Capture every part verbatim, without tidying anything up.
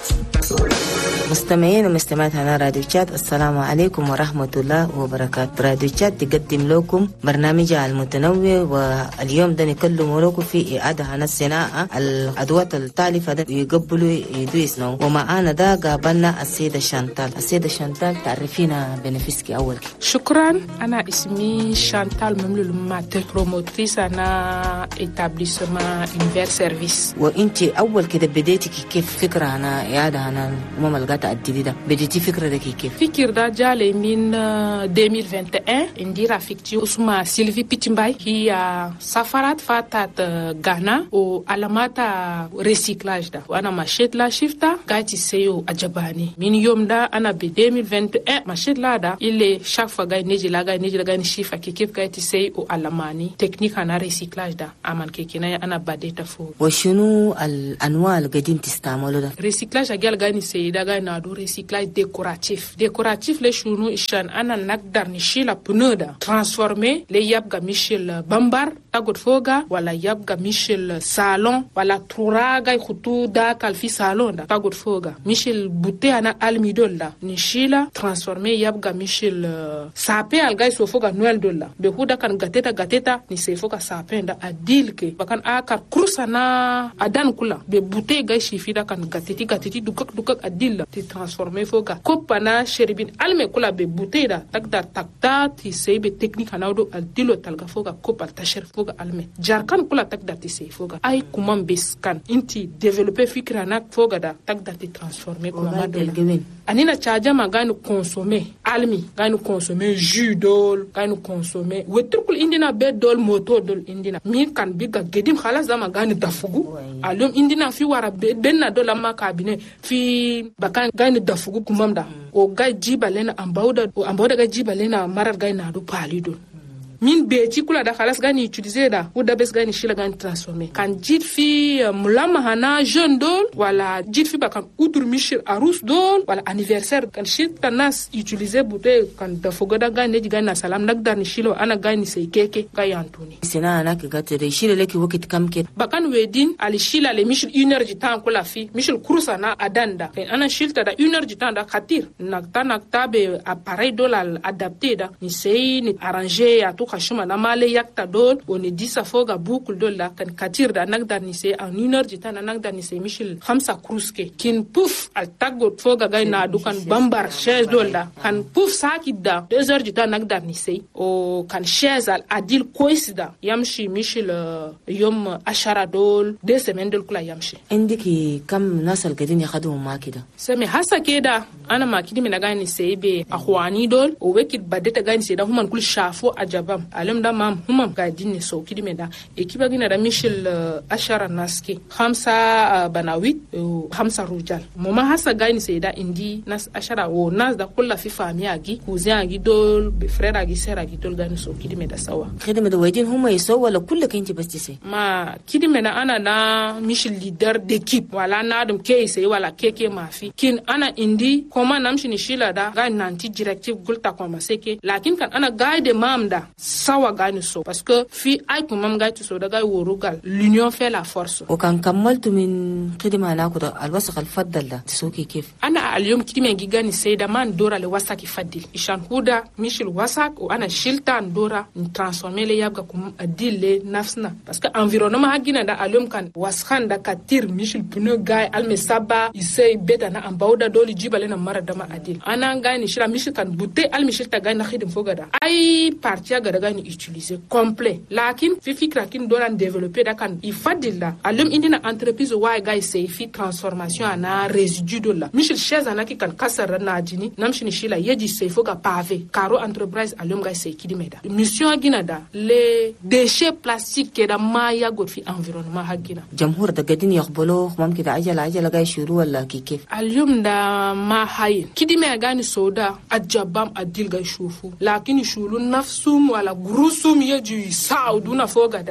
مستمعين ومستمعات هنا راديو تشات، السلام عليكم ورحمة الله وبركاته. راديو تشات تقدم لكم برنامجها المتنوع، واليوم ده نكلم لكم في إعادة عن الصناعة الأدوات التالفة ده يقبلوا يدوسنا. ومعانا ده قابلنا السيدة شانتال. السيدة شانتال تعرفينا بنفسك أول. شكرا، أنا اسمي شانتال مملول مات بروموتريس أنا إتابليسما إنفير سيرفيس. وإنتي أول كده بديتي كيف فكرة عن إعادة عن المهم الغاتا الجديدة؟ بديتي فكرة ده كيف؟ فكرة ده جالي من ألفين وواحد وعشرين. عندي رفيقتي اسمها سيلفي بيتشمباي، هي سافرت فاتت غانا وعلاماتها ريسيكلاج ده، وأنا مشيت لا شفتا قاعدة سيو أجباني من يوم ده. أنا ب ألفين وواحد وعشرين مشيت لا ده اللي شاك فقاعد نيجي لا قاعد نيجي لا قاعد نشوفها كيف قاعدة سيو علاماني تكنيك أنا ريسيكلاج ده أمان كيكنا أنا بديت فوق. وشنو الأنواع اللي قاعدين تستعملوا ده؟ ريسيكلاج أجيال قاعد نسي ده قاعد نادو ريسيكلاج ديكوراتيف. ديكوراتيف لشنو إشان أنا نقدر نشيل بنودا ترانسفورمي لي يبقى مشيل بامبر تاخد فوقا، ولا يبقى مشيل صالون، ولا تراغا يخطو داك في صالون ده تاخد فوقا. مشيل بوتي أنا الميدول ده نشيلا ترانسفورمي يبقى مشيل سابي الجاي سو فوقا نويل دولا بهودا كان غاتيتا غاتيتا نسي فوقا سابي ده أديلك بكان آكر كروسنا أدان كلا ببوتي جاي شيفيدا كان غاتيتي غاتيتي دوكك دوكك أديل ترانسفورمي فوقا كوبانا شربين ألمي كلا ببوتي ده تقدر تقدر تسي بتكنيك أناودو أديلو تلقى فوقا كوبا تشر فوقا ألمي جاركان كلا تقدر تسي فوقا أي كمان بس كان انتي ديفلوبي فكرة ناك فوقا ده تقدر تترانسفورمي كمان دولا. أنينا تشاجا ما غانو كونسومي ألمي غانو كونسومي جو دول غانو كونسومي وتركل إندينا بيت دول موتور دول إندينا مين كان بيجا جديم خلاص زما غانو دافوغو اليوم إندينا في ورا بينا دولا ما كابينه في بكان غانو دافوغو كمام دا وغاي جيبا لنا أمباودا وأمباودا غاي جيبا لنا مرر غاي نادو بالي دول min beji kula da khalas gani utiliser da uda bes gani shila gani transformer kan jit fi mulama hana jeune dol wala jit fi bakan udur michel arus dol wala anniversaire kan shita nas utiliser bute kan da fogoda gani ji gani salam nagdar ni shilo ana gani sai keke ga yantuni sina ana ka gate de shila leki wakit kam ke bakan wedin ali shila le michel une heure du temps kula fi michel kurusa na adanda ana shilta da une heure du temps da khatir nakta nakta be appareil dol al adapté da ni sei ni arranger ya to kashuma na male yakta dol oni disa foga boucle dol la kan katir da nagdar ni se en une heure du temps na nagdar ni se michel khamsa kruske kin pouf al tagot foga gay na dukan bambar chaise dol la kan pouf sakid da deux heures du temps nagdar ni se o kan chaise al adil koisda yamshi michel yom ashara dol deux semaines dol kula yamshi indiki kam nasal gadin yakhadu ma kida sami hasa keda ana makidi mina gani se be akhwani dol o wekit badeta gani se da human kul shafo ajabam alam da mam humam gadin so kidi meda ekiba gina da michel uh, ashara naski khamsa uh, banawit uh, khamsa rujal moma hasa gani se da indi nas ashara wo nas da kulla fi fami agi cousin agi dol be frère agi sœur agi dol gani so kidi meda sawa kidi meda wajin huma yaso wala kullu kanti basti se ma kidi meda ana na michel leader d'équipe wala na dum ke se wala keke mafi kin ana indi koma namshi ni shila da gani nanti directive gulta koma seke lakin kan ana guide mam da sawa gani so parce que fi ay ko mam gaiti so daga worugal l'union fait la force o kan kamaltu min khidma na ko alwasaq alfaddal da tsoki kif ana alyom kidime gigani sayda man dora le wasaki faddil ishan huda michel wasak o ana shiltan dora ni transformer le yabga kum adille nafsna parce que environnement hagina da alyom kan waskan da katir michel pneu gay alme saba isay beta na ambauda doli jibale na mara dama adil ana gani shila michel kan butte al michel ta gani khidim fogada ay partia gada gani utiliser complet lakin fi fikra kin dolan développer da kan ifadilla alum indina entreprise wa gay say fi transformation ana résidu de la michel chez ana ki kan kasar na jini namshi ni shila yeji say foga pavé caro entreprise alum gay say kidimeda mission agina da les déchets plastiques ke da maya got fi environnement hagina jamhur da gadin yaqbalo mum kida ajala ajala gay shuru wala kike alum da ma hay kidime gani soda ajabam adil gay shufu lakin shulu nafsum wala grusum yeji sauduna fogada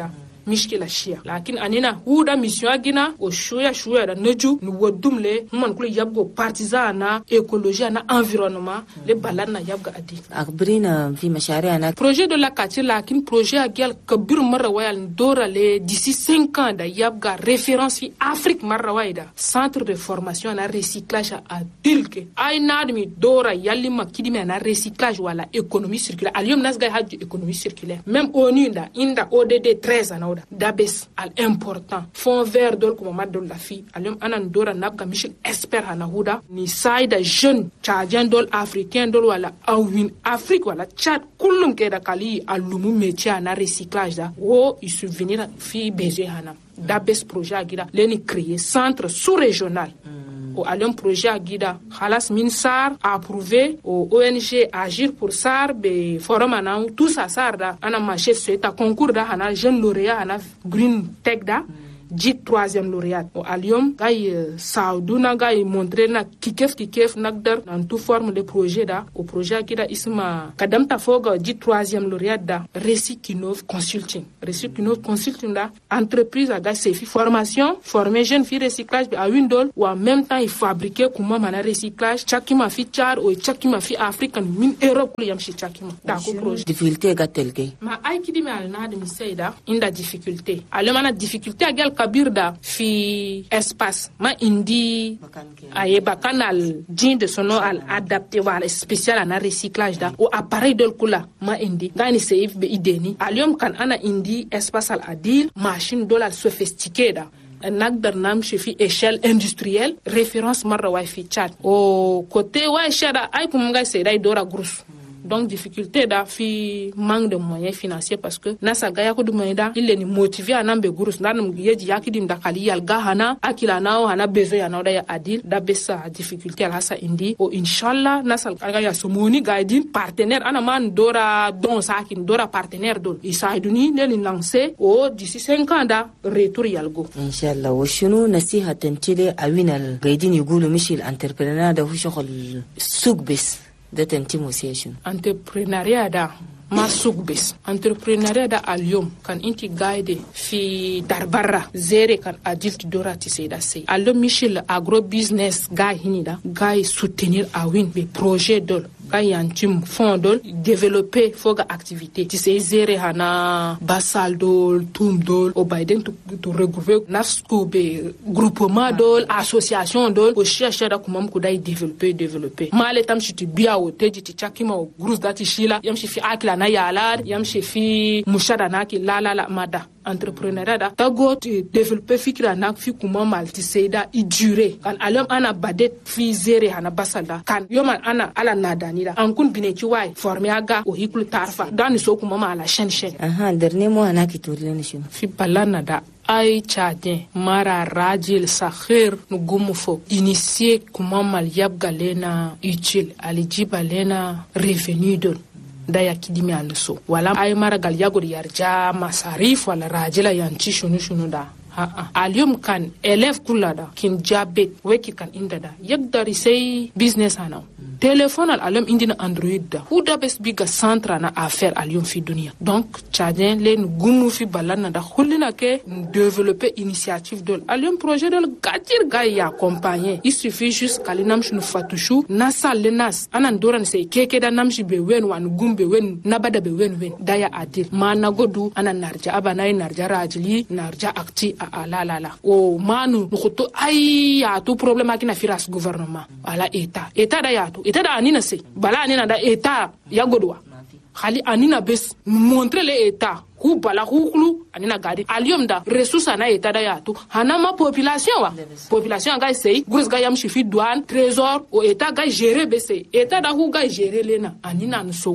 mishkila shia lakin anina huda mission agina o shuya shuya da neju nu wodumle man kula yabgo partisan na écologie na environnement le balana yabga adi akbrina fi mashari'ana projet de la quartier lakin projet agyal kabir marra wayal dora le d'ici cinq ans da yabga référence fi Afrique marra wayda centre de formation na recyclage a dilke ay nadmi dora yalli makidi me na recyclage wala économie circulaire alium nasga haju économie circulaire même onu nda inda O D D treize anawda dabes al important fond vert dol ko madol la fi alium anan dora nabga michel expert hana huda ni saida jeune tchadien dol africain dol wala awin Afrique wala Tchad kullum ke da kali alumu métier na recyclage da wo il subvenir fi besoin hana dabes projet agida leni créer centre sous-régional mm. au alum projet agida khalas min sar approuvé au O N G agir pour sar be forum ana tout ça sar da ana marché c'est un concours da hana jeune lauréat hana green tech da mm. dit troisième lauréat au alium gay sauduna gay montrer na kikef kikef nagdar dans toute forme de projet da au projet kida isma kadam ta foga dit troisième lauréat da Recyclove Consulting Recyclove Consulting da entreprise aga sefi formation former jeune fi recyclage à windol ou en même temps il fabriquer comment mana recyclage chakima fi char ou chakima fi african min Europe yam shi chakima da ko projet difficulté gatelke ma ay kidi me alna de misayda inda difficulté alemana difficulté agal kabirda fi espace ma indi ayeba canal din de sono al adapté wala spécial na recyclage da o appareil del kula ma indi gani save be ideni alium kan ana indi espace al adil machine dollar sophistiquée da nagdar nam fi échelle industrielle référence marra wa fi Tchad o côté wa shada ay kum nga seday dora grous donc difficulté da fi manque de moyens financiers parce que nasa gaya ko dum da il ni motivé anambe gurus nanum yeji yakidim da kali yal gahana akila nao hana besoin na da ya adil da bessa difficulté ala sa indi o inshallah nasal gaya somoni gaidin partenaire ana man dora don sakin dora partenaire dol isaiduni ne lancer o d'ici cinq ans da retour yalgo inshallah wa shunu nasiha tantile awinal gaidin yugulu mishil entrepreneur da hu shغل suq bes da tantimosation entrepreneuriat da ma sugbes entrepreneuriat da alium kan inti guide fi darbarra zere kan adult dorati seda sei allo michel agro business guy hinida guy soutenir a win be projet dol gay antim fondol développer foga activité ti sei zere hana basal dol tum dol o baiden to, to regrouper nafsko be groupement dol association dol o chercher da kumam ko dai développer développer male tam chiti biya o teji ti chakima o grous dati shila yam shi fi akla na yalad yam shi fi mushada na ki la la la mada entrepreneuriat da tago développer fikra na fi kuma malti seida i durer kan alom ana badet fi zere hana basalda kan yoma ana ala nadani da an kun bine ki wai former aga o hiklu tarfa dan so kuma mala shen shen aha dernier mo ana ki turlen shi fi balana da ay Tchadien mara rajil sakhir nu gumu fo initier kuma mal yab galena utile alijiba lena revenu don daya kidimi anso wala ay maragal yagor yarja masarif wala rajila yanchi shunu shunu da ha ha alium kan élève kulada kin jabet weki kan indada yagdari say business ana téléphone al alium indina android da huda bes biga centre na affaire alium fi dunia donc Tchadien len gumu fi balana da khulina ke développer initiative dol alium projet dol gatir gay ya accompagner il suffit juste kalinam shunu fatushu nasal lenas anan doran say keke da namshi be wen wan gumbe wen nabada be wen wen daya adil mana godu anan narja abanay narja rajli narja akti a la la la o manu nukuto ay ya to problème akina firas gouvernement ala état état da ya to état da anina se bala anina da état ya godwa khali anina bes montrer le état ku bala khulu anina gadi alium da ressource na état da ya to hana ma population wa population ga sey gurs ga yam chifi douane trésor o état ga gérer bese état da hu ga gérer lena anina nso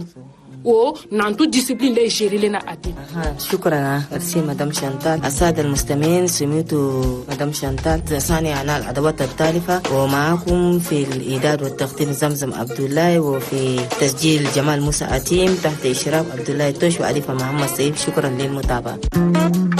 o nantu discipline لي يشيري لنا أدي. شكرا أرسي مدام شانتال. السادة المستمعين سمعتوا مدام شانتال ثاني عن الأدوات التالفة ومعكم في الإعداد والتقديم زمزم عبد الله وفي تسجيل جمال موسى أتيم تحت إشراف عبد الله توش وعليفة محمد سيف. شكرا للمتابعة.